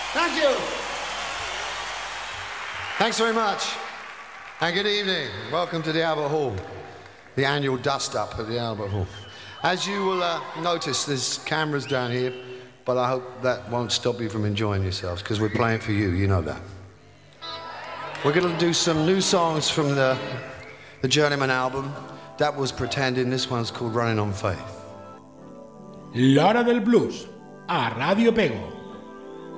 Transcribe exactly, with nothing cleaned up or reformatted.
Thank you. Thanks very much. And good evening. Welcome to the Albert Hall, the annual dust-up at the Albert Hall. As you will uh, notice, there's cameras down here, but I hope that won't stop you from enjoying yourselves, because we're playing for you, you know that. We're going to do some new songs from the, the Journeyman album. That was Pretending. This one's called Running on Faith. L'Hora del Blues, a Radio Pego.